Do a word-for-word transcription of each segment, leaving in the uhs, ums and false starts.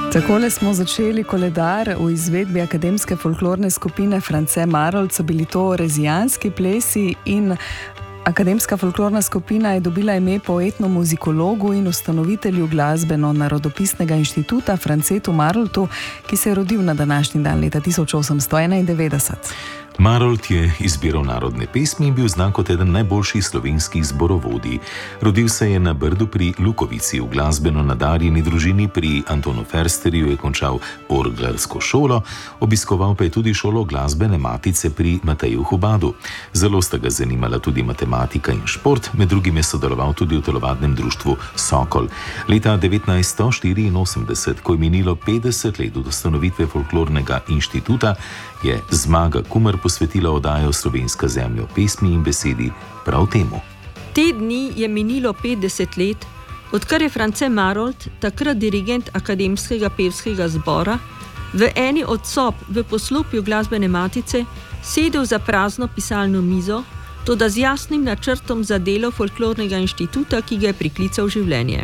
Takole smo začeli koledar v izvedbi akademske folklorne skupine France Marolt. So bili to rezijanski plesi in akademska folklorna skupina je dobila ime po etnomuzikologu in ustanovitelju glasbeno-narodopisnega inštituta Francetu Maroltu, ki se je rodil na današnji dan leta tisoč osemsto enaindevetdeset. Marolt je izbiral narodne pesmi in bil znan kot eden najboljših slovenskih zborovodij. Rodil se je na Brdu pri Lukovici, v glasbeno nadarjeni družini. Pri Antonu Fersterju je končal orglarsko šolo, obiskoval pa je tudi šolo glasbene matice pri Mateju Hubadu. Zelo sta ga zanimala tudi matematika in šport, med drugim je sodeloval tudi v telovadnem društvu Sokol. Leta devetnajststo štiriinosemdeset, ko je minilo petdeset let od ustanovitve folklornega inštituta, je Zmaga Kumer posvetila oddajo Slovenska zemlja v pesmi in besedi prav temu. Te dni je minilo petdeset let, odkar je France Marolt, takrat dirigent akademskega pevskega zbora, v eni od sob v poslopju glasbene matice sedel za prazno pisalno mizo, toda z jasnim načrtom za delo folklornega inštituta, ki ga je priklical v življenje.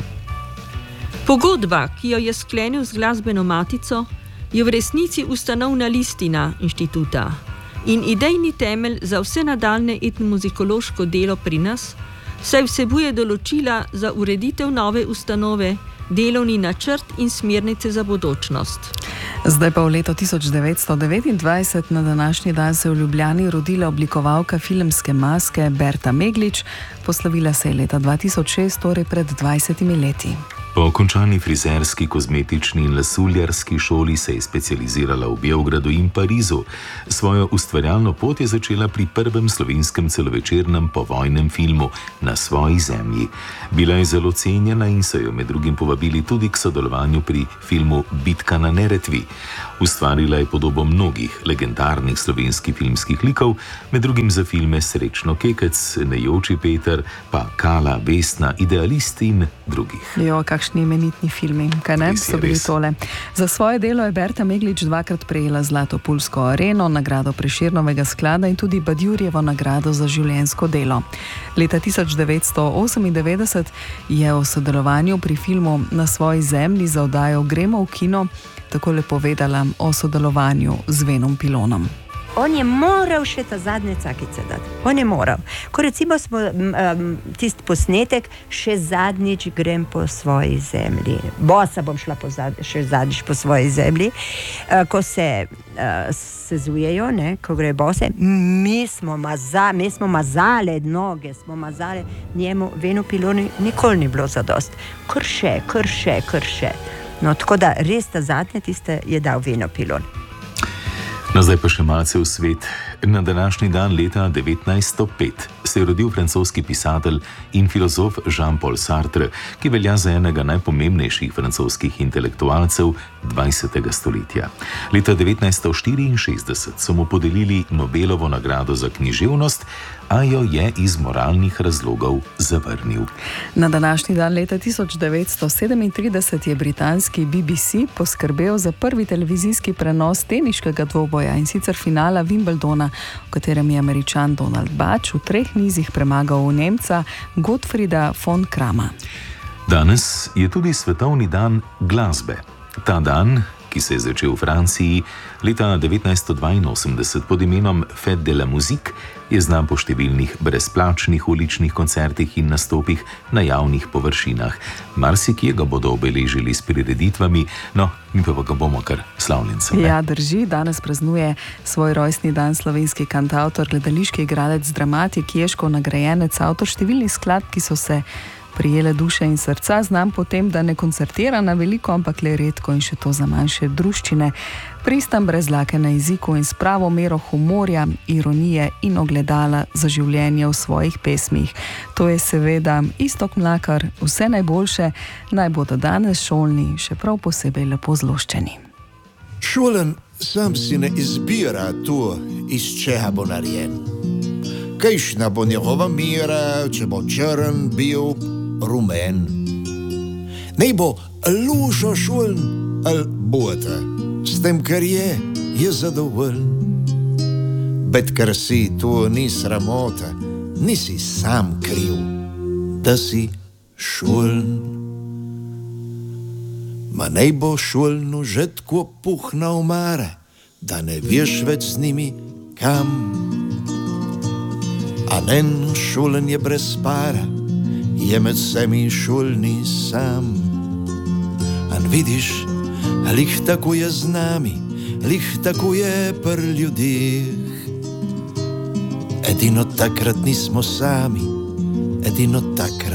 Pogodba, ki jo je sklenil z glasbeno matico, je v resnici ustanovna listina inštituta in idejni temelj za vse nadaljne etnomuzikološko delo pri nas, saj vsebuje določila za ureditev nove ustanove, delovni načrt in smernice za bodočnost. Zdaj pa v leto tisoč devetsto devetindvajset na današnji dan se je v Ljubljani rodila oblikovalka filmske maske Berta Meglič, poslovila se je leta dva tisoč šest, torej pred dvajsetimi leti. Po končani frizerski, kozmetični in lasuljarski šoli se je specializirala v Beogradu in Parizu. Svojo ustvarjalno pot je začela pri prvem slovenskem celovečernem povojnem filmu Na svoji zemlji. Bila je zelo cenjena in so jo med drugim povabili tudi k sodelovanju pri filmu Bitka na Neretvi. Ustvarila je podobo mnogih legendarnih slovenskih filmskih likov, med drugim za filme Srečno Kekec, Nejoči Peter, pa Kala, Vesna, Idealist in drugih. Jo, kakšni imenitni filmi, kaj ne, so bili tole. Za svoje delo je Berta Meglič dvakrat prejela Zlato pulsko areno, nagrado Prešernovega sklada in tudi Badjurjevo nagrado za življenjsko delo. Leta tisoč devetsto osemindevetdeset je o sodelovanju pri filmu Na svoji zemlji za oddajo Gremo v kino takole povedala o sodelovanju z Venom Pilonom. On je moral še ta zadnje cakice dati. On je moral. Ko recimo smo um, tisti posnetek, še zadnjič grem po svoji zemlji. Bosa bom šla po zad, še zadnjič po svoji zemlji. Uh, ko se uh, sezujejo, ne, ko gre bose, mi smo, maza, mi smo mazale noge, smo mazale njemu, Venu Pilonu nikoli ni bilo zadost. Kar še, kar še, kar še. No, tako da res ta zadnje tiste je dal Veno Pilon. No, zdaj pa še malce v svet. Na današnji dan leta devetnajststo pet se je rodil francoski pisatelj in filozof Jean-Paul Sartre, ki velja za enega najpomembnejših francoskih intelektualcev dvajsetega stoletja. Leta devetnajststo štiriinšestdeset so mu podelili Nobelovo nagrado za književnost, a jo je iz moralnih razlogov zavrnil. Na današnji dan leta tisoč devetsto sedemintrideset je britanski B B C poskrbel za prvi televizijski prenos teniškega dvoboja, in sicer finala Wimbledona, v katerem je Američan Donald Butch v treh nizih premagal Nemca Gottfrieda von Krama. Danes je tudi svetovni dan glasbe. Ta dan, ki se je začel v Franciji leta devetnajststo dvainosemdeset pod imenom Fête de la Musique, je znan po številnih brezplačnih uličnih koncertih in nastopih na javnih površinah. Marsikje ga bodo obeležili s prireditvami, no, mi pa ga bomo kar slavljenci. Ja, drži, danes praznuje svoj rojstni dan slovenski kantavtor, gledališki igralec, dramatik, Ježkov nagrajenec, avtor številnih skladb, ki so se prijele duše in srca, znam potem, da ne koncertira na veliko, ampak le redko in še to za manjše druščine. Pristan brez dlake na jeziku in s pravo mero humorja, ironije in ogledala za življenje v svojih pesmih. To je seveda Iztok Mlakar, vse najboljše, naj bodo danes šolni še prav posebej lepo zloščeni. Šolen sam si ne izbira to, iz čega bo narejen. Kajšna bo njegova mera, če bo črn bil rumen. Naj bo lužo šoln ali bota, s tem, kar je, je zadovoljen. Bet ker si to ni sramota, nisi sam kriv, da si šoln. Ma naj bo šolno že tako puhna omara, da ne veš več z njimi kam. A nen šolen je brez para, je med vsemi šolni sam. An vidiš, lih tako je z nami, lih tako je pri ljudeh. Edino takrat nismo sami, edino takrat